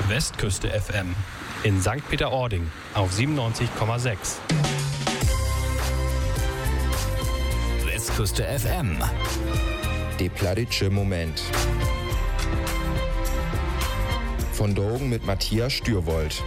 Westküste FM in St. Peter-Ording auf 97,6. Westküste FM. Der plattdeutsche Moment. Von Drogen mit Matthias Stürwold.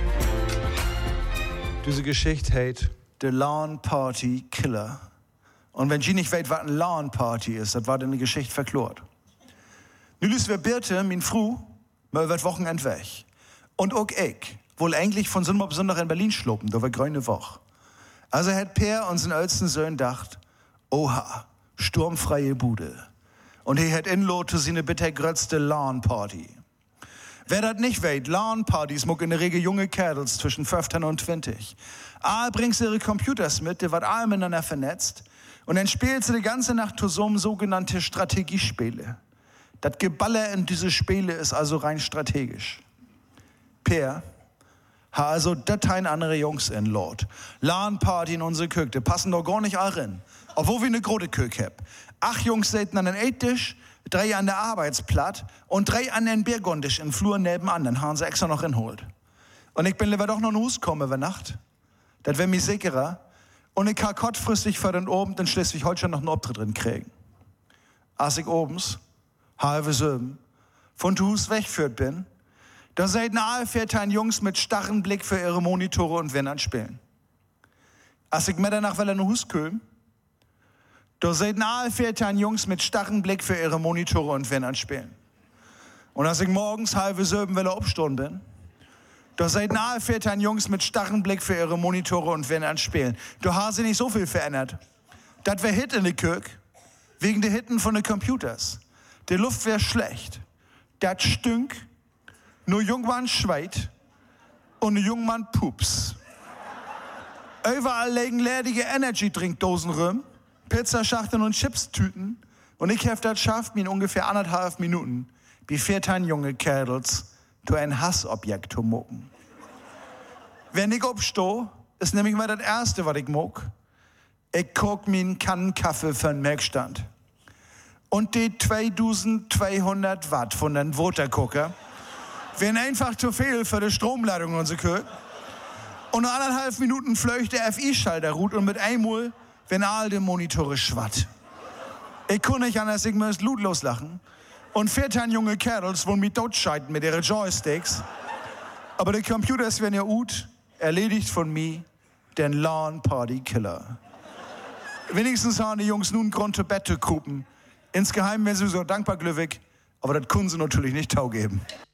Diese Geschichte heißt The Lawn Party Killer. Und wenn Sie nicht weiß, was eine Lawn Party ist, das war dann eine Geschichte verklort. Nu ist wir Birte, mein Frau, mal wird Wochenend weg. Und auch ich, wohl eigentlich von Sonntag bis Sonntag in Berlin schluppen, da war grüne Woche. Also hat Per und sein ältesten Sohn gedacht, oha, sturmfreie Bude. Und er hat inlo zu seine bitte grötzte Lawn Party. Wer das nicht weiß, LAN-Partys muck in der Regel junge Kerls zwischen 15 und 20. Bringt ihre Computers mit, die wird alle miteinander vernetzt. Und dann spielt sie die ganze Nacht zusammen sogenannte Strategiespiele. Das Geballer in diese Spiele ist also rein strategisch. Per, ha also Dateien andere Jungs in Lord. LAN-Party in unsere Küche, die passen doch gar nicht all rein. Obwohl wir eine große Küche haben. 8 Jungs sitzen an den Ecktisch, 3 an der Arbeitsplatz und 3 an den Biergondisch im Flur nebenan. Dann haben sie extra noch hinholt. Und ich bin lieber doch noch in Hus kommen über Nacht. Das wäre mir sicherer. Und ich kann kurzfristig für den Abend in Schleswig-Holstein noch einen Auftritt drin kriegen. Als ich obens, halbe Söben, von Hus weggeführt bin, da seid alle 14 Jungs mit starren Blick für ihre Monitore und Winnern spielen. Als ich Mitternacht in Hus kam, da seid alle 14 Jungs mit starren Blick für ihre Monitore und Winnern spielen. Und als ich morgens halbe Söben will aufstehen bin, da seid alle 14 Jungs mit starren Blick für ihre Monitore und Winnern spielen. Da haben sie nicht so viel verändert. Das wär Hit in der Küche, wegen der Hitten von den Computers. Die Luft wär schlecht. Das stünk, nur Jungmann schweit und nur Jungmann pups. Überall liegen leerige Energy-Trinkdosen rum, Pizzaschachteln und Chipstüten. Und ich hab das schafft, mir in ungefähr 1,5 Minuten, wie 14 junge Kerls, zu ein Hassobjekt zu mucken. Wenn ich aufstehe, ist nämlich mal das Erste, was ich muck. Ich koch mir einen Kannen Kaffee für den Melkstand. Und die 2200 Watt von den Watercooker wären einfach zu viel für die Stromleitung unserer Küche. Und nach 1,5 Minuten fleucht der FI-Schalter ruht und mit einmal wenn all die Monitore schwatt. Ich konnte nicht anders, ich muss blutlos lachen. Und 14 junge Kerls wollen mich totscheiden mit ihren Joysticks. Aber die Computers werden ja gut, erledigt von mir, den Lawn Party Killer. Wenigstens haben die Jungs nun Grund zu Bett zu krupen. Insgeheim wären sie so dankbar glücklich, aber das können sie natürlich nicht taugeben.